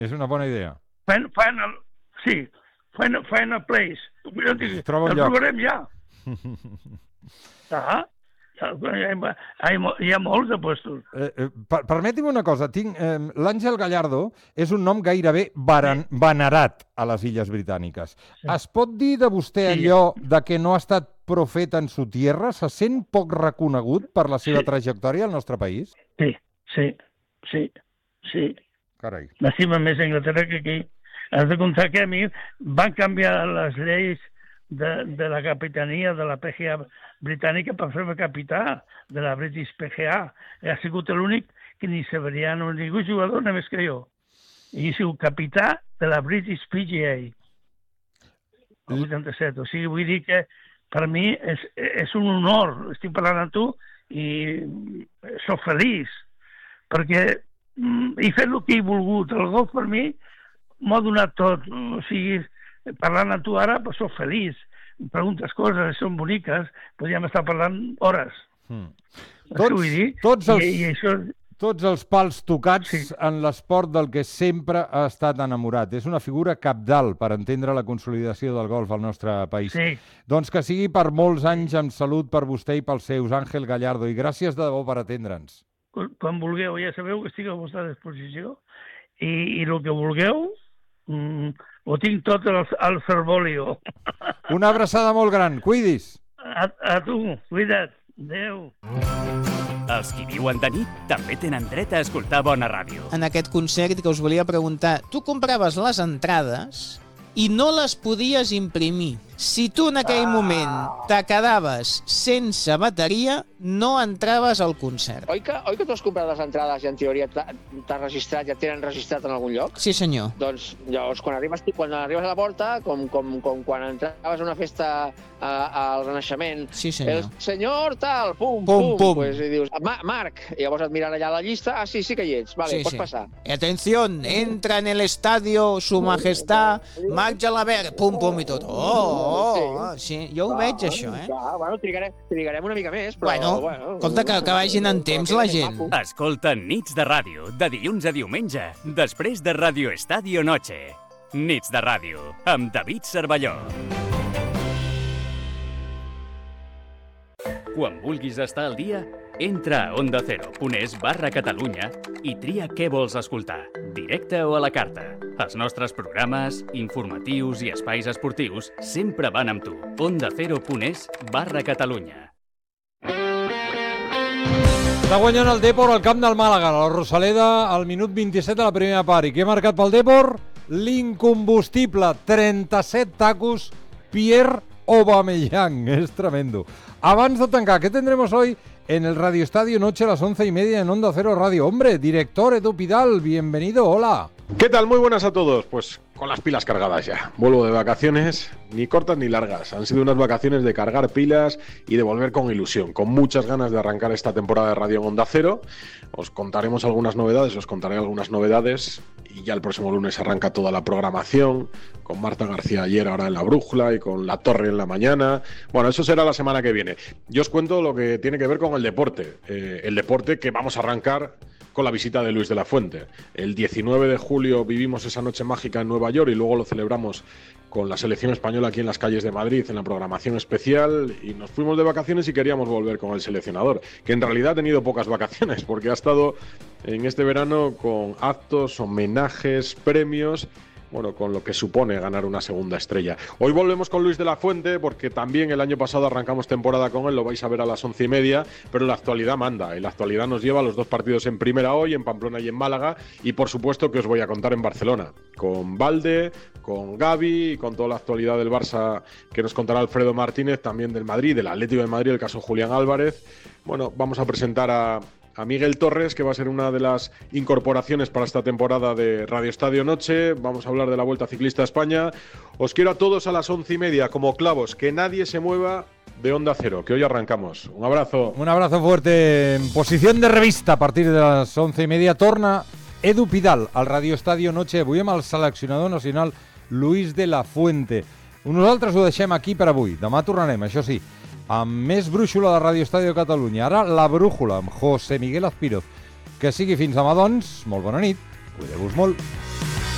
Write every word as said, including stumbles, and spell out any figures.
És una bona idea. Final, sí, final, final place. El trobarem ja. Ah, hi ha molts de puestos. Eh, eh, per, permeti'm una cosa. Tinc, eh, l'Àngel Gallardo és un nom gairebé baran, sí. venerat a les Illes Britàniques. Sí. Es pot dir de vostè sí. allò de que no ha estat profeta en su tierra? Se sent poc reconegut per la seva sí. trajectòria al nostre país? Sí, sí, sí, sí. Carai. M'estima més a Anglaterra que aquí. Has de comptar que a mi van canviar les lleis de, de la capitania de la P G A britànica per fer-me capità de la British P G A. Ha sigut l'únic que ni sabria, no ningú jugador només que jo. I he sigut capità de la British P G A el vuitanta-set. O sigui, vull dir que per mi és, és un honor. Estic parlant amb tu i soc feliç perquè he fet el que he volgut. El golf per mi m'ha donat tot. O sigui, parlant amb tu ara, però soc feliç. Em preguntes coses, són boniques, podríem estar parlant hores. Mm. Tots, vull dir? Tots, els, I, i això... tots els pals tocats sí. en l'esport del que sempre ha estat enamorat. És una figura cabdal per entendre la consolidació del golf al nostre país. Sí. Doncs que sigui per molts anys amb salut per vostè i pels seus, Àngel Gallardo, i gràcies de debò per atendre'ns. Quan vulgueu, ja sabeu que estic a la vostra disposició i, i el que vulgueu mm, ho tinc tot al, al cervòlio. Una abraçada molt gran, cuidis. A, a tu, cuida't. Adéu. Els qui viuen de nit també tenen dret a escoltar bona ràdio. En aquest concert que us volia preguntar, tu compraves les entrades i no les podies imprimir. Si tu en aquell moment te quedaves sense bateria, no entraves al concert. Oi que, oi que tu has comprat les entrades i en teoria t'has registrat, ja tenen registrat en algun lloc? Sí, senyor. Doncs llavors, quan arribes, quan arribes a la porta, com, com, com quan entraves a una festa a, al Renaixement, sí, senyor. El senyor tal, pum, pum, pum, pum. Pues, i dius, Ma Marc, i llavors et miren allà a la llista, ah, sí, sí que hi ets, vale, sí, pots sí. passar. Atención, entra en el estadio su majestad Marc Gelabert, pum, pum i tot. Oh, oh, sí. Sí, jo ho veig, això, eh? Clar, bueno, trigarem, trigarem una mica més, però... Bueno, bueno compte que, que vagin en temps la gent. Escolta Nits de Ràdio, de dilluns a diumenge, després de Radio Estadio Noche. Nits de Ràdio, amb David Cervelló. Quan vulguis estar al dia, entra a onda cero punt es barra Catalunya i tria què vols escoltar, directe o a la carta. Els nostres programes, informatius i espais esportius sempre van amb tu. onda cero punt es barra Catalunya. Està guanyant el Depor al camp del Màlaga, la Rosaleda, al minut vint-i-set de la primera part. I què ha marcat pel Depor? L'incombustible, trenta-set tacos, Pierre Aubameyang. Es tremendo. Abans de tancar, ¿qué tendremos hoy en el Radio Estadio Noche a las once y media en Onda Cero Radio? Hombre, director Edu Pidal, bienvenido, hola. ¿Qué tal? Muy buenas a todos. Pues con las pilas cargadas ya. Vuelvo de vacaciones, ni cortas ni largas. Han sido unas vacaciones de cargar pilas y de volver con ilusión, con muchas ganas de arrancar esta temporada de Radio en Onda Cero. Os contaremos algunas novedades, os contaré algunas novedades y ya el próximo lunes arranca toda la programación, con Marta García ayer, ahora en La Brújula, y con La Torre en la mañana. Bueno, eso será la semana que viene. Yo os cuento lo que tiene que ver con el deporte. Eh, el deporte que vamos a arrancar con la visita de Luis de la Fuente. El diecinueve de julio vivimos esa noche mágica en Nueva York y luego lo celebramos con la selección española aquí en las calles de Madrid en la programación especial, y nos fuimos de vacaciones y queríamos volver con el seleccionador, que en realidad ha tenido pocas vacaciones porque ha estado en este verano con actos, homenajes, premios, bueno, con lo que supone ganar una segunda estrella. Hoy volvemos con Luis de la Fuente porque también el año pasado arrancamos temporada con él, lo vais a ver a las once y media, pero la actualidad manda, y la actualidad nos lleva a los dos partidos en primera hoy, en Pamplona y en Málaga, y por supuesto que os voy a contar en Barcelona, con Valde, con Gavi y con toda la actualidad del Barça que nos contará Alfredo Martínez, también del Madrid, del Atlético de Madrid, el caso Julián Álvarez. Bueno, vamos a presentar a... a Miguel Torres, que va a ser una de las incorporaciones para esta temporada de Radio Estadio Noche. Vamos a hablar de la Vuelta Ciclista a España. Os quiero a todos a las once y media, como clavos, que nadie se mueva de Onda Cero, que hoy arrancamos. Un abrazo. Un abrazo fuerte. En posición de revista, a partir de las once y media, torna Edu Pidal al Radio Estadio Noche. Avui amb el seleccionador nacional Luis de la Fuente. Nosaltres ho deixem aquí per avui. Demà tornarem, això sí, amb més brúixola de Radio Estadio Catalunya. Ara La Brújula amb José Miguel Azpiroz. Que sigui fins demà, doncs. Molt bona nit. Cuideu-vos molt.